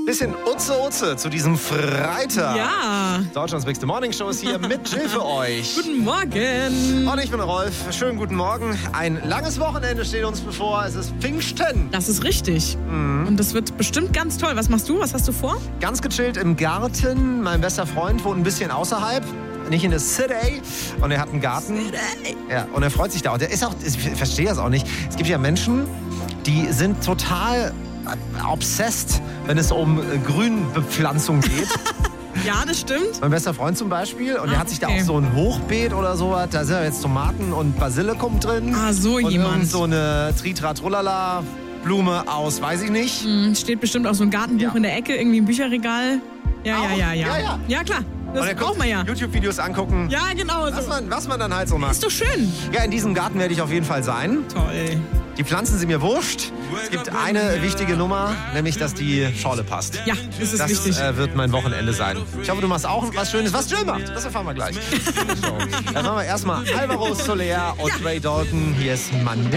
Bisschen Utze zu diesem Freitag. Ja. Deutschlands Bigste Morning Show ist hier mit Jill für euch. Guten Morgen. Und ich bin Rolf. Schönen guten Morgen. Ein langes Wochenende steht uns bevor. Es ist Pfingsten. Das ist richtig. Und das wird bestimmt ganz toll. Was machst du? Was hast du vor? Ganz gechillt im Garten. Mein bester Freund wohnt ein bisschen außerhalb. Nicht in der City. Und er hat einen Garten. Ja, und er freut sich da. Und er ist auch, ich verstehe das auch nicht. Es gibt ja Menschen, die sind total obsessed, wenn es um Grünbepflanzung geht. Ja, das stimmt. Mein bester Freund zum Beispiel. Und der hat sich da okay. auch so ein Hochbeet oder sowas. Da sind ja jetzt Tomaten und Basilikum drin. Ah, so und jemand. Und so eine Tritra-Trullala-Blume aus, weiß ich nicht. Steht bestimmt auch so ein Gartenbuch in der Ecke, irgendwie im Bücherregal. Ja. Ja, klar. Das braucht man ja. YouTube-Videos angucken. Ja, genau. Was man dann halt so macht. Ist doch schön. Ja, in diesem Garten werde ich auf jeden Fall sein. Toll. Die Pflanzen sind mir wurscht. Es gibt eine wichtige Nummer, nämlich, dass die Schorle passt. Ja, das ist wichtig. Das wird mein Wochenende sein. Ich hoffe, du machst auch was Schönes. Was Jill macht, das erfahren wir gleich. Dann machen wir erstmal Alvaro Soler und Ray Dalton. Hier ist Monday.